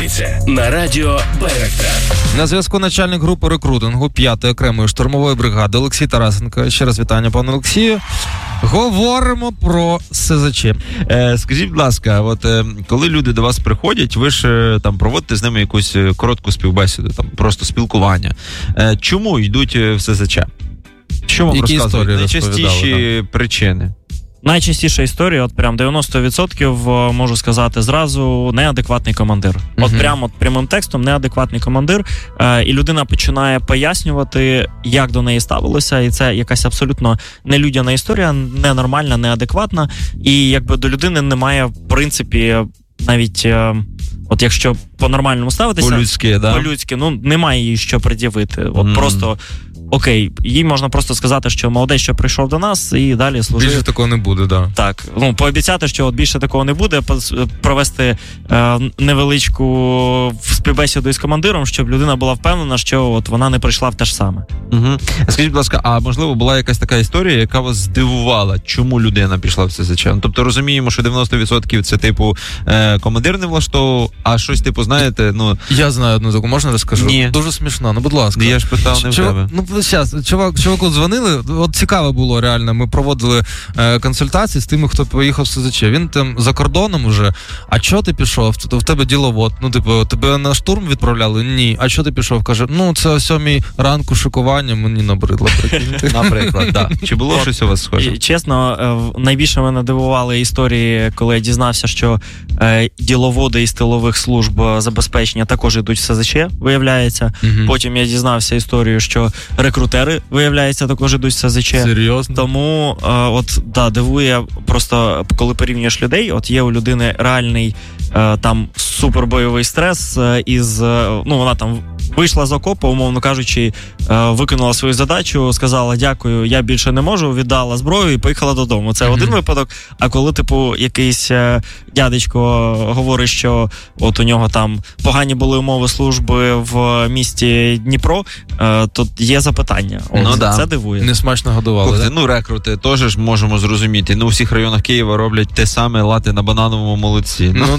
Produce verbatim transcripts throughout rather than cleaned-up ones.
П'ятниця на радіо Байрактар. На зв'язку начальник групи рекрутингу п'ятої окремої штурмової бригади Олексій Тарасенко. Ще раз вітання, пане Олексію. Говоримо про СЗЧ. Е, скажіть, будь ласка, от е, коли люди до вас приходять, ви ж е, там проводите з ними якусь коротку співбесіду, там просто спілкування. Е, чому йдуть в СЗЧ? Що вам Які розказують? Найчастіші причини? Найчастіша історія, от прям дев'яносто відсотків, можу сказати зразу, неадекватний командир. Uh-huh. От прямо от прямим текстом неадекватний командир, е, і людина починає пояснювати, як до неї ставилося, і це якась абсолютно нелюдяна історія, ненормальна, неадекватна, і якби до людини немає, в принципі, навіть, е, от якщо по-нормальному ставитися, по-людськи, да? по-людськи, ну, немає їй що пред'явити. От mm. просто... Окей, їй можна просто сказати, що молодець, що прийшов до нас, і далі служив. Більше такого не буде, да. Так, ну, пообіцяти, що от більше такого не буде, провести е, невеличку співбесіду із командиром, щоб людина була впевнена, що от вона не прийшла в те ж саме. Угу. Скажіть, будь ласка, а можливо була якась така історія, яка вас здивувала, чому людина пішла в СЗЧ? Тобто розуміємо, що дев'яносто відсотків це типу е, командир не влаштовував, а щось типу, знаєте, ну... Я знаю одну таку, можна розкажу? Ні. Дуже смішно, ну будь ласка. Я ж питав не в Чувак, тебе. Ну, зараз, чувак, чуваку дзвонили, от цікаво було реально, ми проводили е, консультації з тими, хто поїхав в СЗЧ. Він там за кордоном уже, а чого ти пішов? В тебе діловод, ну, типу, тебе на штурм відправляли? Ні. А чого ти пішов? Каже, ну, це о сьомій ранку шикування, мені набридло. Наприклад, так. Чи було щось у вас схоже? Чесно, найбільше мене дивували історії, коли я дізнався, що е, діловоди із тилових служб забезпечення також йдуть в СЗЧ, виявляється. Угу. Потім я дізнався історію, що рекрутери, виявляється, також ідуть в СЗЧ. Серйозно? Тому, е, от, да, дивує просто, коли порівнюєш людей, от є у людини реальний е, там супербойовий стрес е, із, е, ну, вона там вийшла з окопу, умовно кажучи, е, виконала свою задачу, сказала дякую, я більше не можу, віддала зброю і поїхала додому. Це mm-hmm. один випадок. А коли, типу, якийсь е, дядечко говорить, що от у нього там погані були умови служби в місті Дніпро, е, то є запитання. От, ну, це, да. це дивує. Несмачно годували, Слухайте, да? Ну, рекрути теж ж можемо зрозуміти. Ну, у всіх районах Києва роблять те саме, лати на банановому молодці. Ну,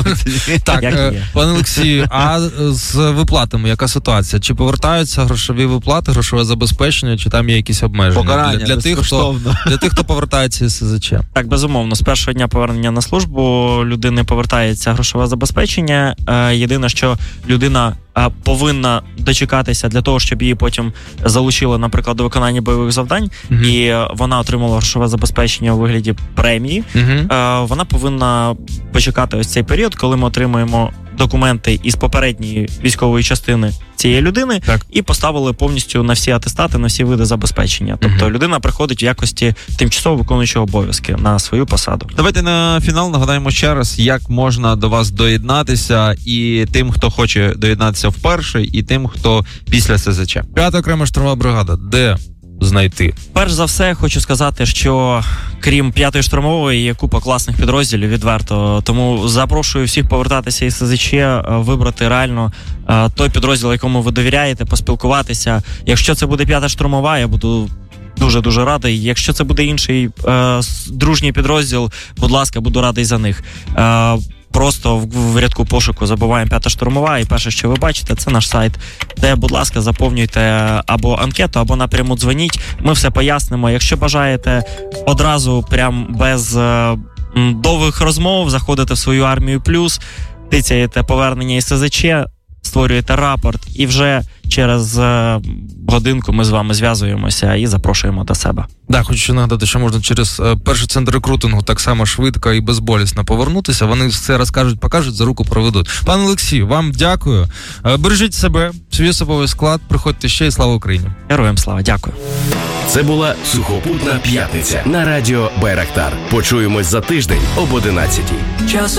так, пане Олексію, а з виплатами яка ситуація? Чи повертаються грошові виплати, грошове забезпечення, чи там є якісь обмеження? Покарання, для, для, тих, хто, для тих, хто повертається із СЗЧ? Так, безумовно. З першого дня повернення на службу людини повертається грошове забезпечення. Єдине, що людина повинна дочекатися для того, щоб її потім залучили, наприклад, до виконання бойових завдань, uh-huh. і вона отримала грошове забезпечення у вигляді премії. Uh-huh. Вона повинна почекати ось цей період, коли ми отримуємо документи із попередньої військової частини цієї людини, так. і поставили повністю на всі атестати, на всі види забезпечення. Тобто uh-huh. людина приходить в якості тимчасово виконуючого обов'язки на свою посаду. Давайте на фінал нагадаємо ще раз, як можна до вас доєднатися і тим, хто хоче доєднатися вперше, і тим, хто після СЗЧ. П'ята окрема штурмова бригада. Де знайти? Перш за все, хочу сказати, що крім п'ятої штурмової є купа класних підрозділів, відверто. Тому запрошую всіх повертатися із СЗЧ, вибрати реально той підрозділ, якому ви довіряєте, поспілкуватися. Якщо це буде п'ята штурмова, я буду дуже-дуже радий. Якщо це буде інший е, дружній підрозділ, будь ласка, буду радий за них. Е, Просто в, в рядку пошуку забуваємо п'ята штурмова, і перше, що ви бачите, це наш сайт, де, будь ласка, заповнюйте або анкету, або напряму дзвоніть, ми все пояснимо. Якщо бажаєте одразу, прям без е, довгих розмов, заходите в свою армію плюс, тицяєте повернення із СЗЧ, створюєте рапорт, і вже через е, годинку ми з вами зв'язуємося і запрошуємо до себе. Да, хочу ще нагадати, що можна через е, перший центр рекрутингу так само швидко і безболісно повернутися. Вони все розкажуть, покажуть, за руку проведуть. Пане Олексію, вам дякую. Е, бережіть себе, свій особовий склад, приходьте ще, і слава Україні. Героям слава, дякую. Це була Сухопутна п'ятниця на радіо Байрактар. Почуємось за тиждень об одинадцятій. Час